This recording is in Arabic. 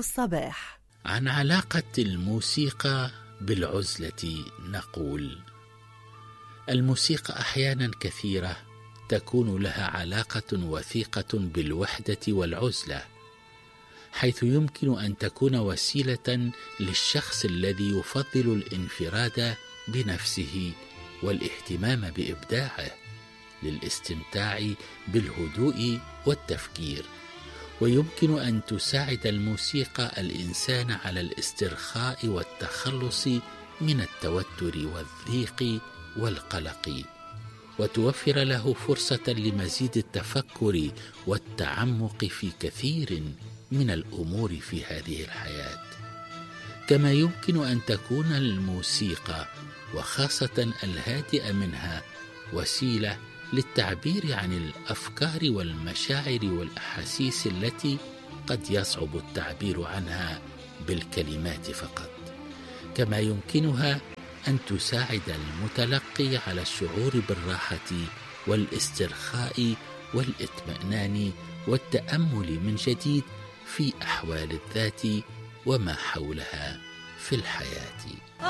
الصباح. عن علاقة الموسيقى بالعزلة نقول: الموسيقى أحيانا كثيرة تكون لها علاقة وثيقة بالوحدة والعزلة، حيث يمكن أن تكون وسيلة للشخص الذي يفضل الانفراد بنفسه والاهتمام بإبداعه للاستمتاع بالهدوء والتفكير. ويمكن أن تساعد الموسيقى الإنسان على الاسترخاء والتخلص من التوتر والضيق والقلق، وتوفر له فرصة لمزيد التفكر والتعمق في كثير من الأمور في هذه الحياة. كما يمكن أن تكون الموسيقى وخاصة الهادئة منها وسيلة للتعبير عن الأفكار والمشاعر والأحاسيس التي قد يصعب التعبير عنها بالكلمات فقط. كما يمكنها أن تساعد المتلقي على الشعور بالراحة والاسترخاء والاطمئنان والتأمل من جديد في أحوال الذات وما حولها في الحياة.